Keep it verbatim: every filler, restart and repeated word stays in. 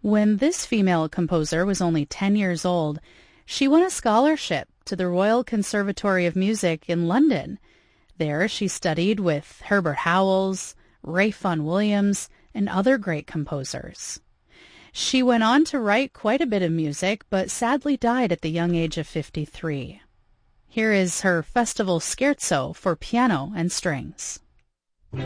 When this female composer was only ten years old, she won a scholarship to the Royal Conservatory of Music in London. There she studied with Herbert Howells, Ralph Vaughan Williams, and other great composers. She went on to write quite a bit of music, but sadly died at the young age of fifty-three. Here is her Festival Scherzo for piano and strings.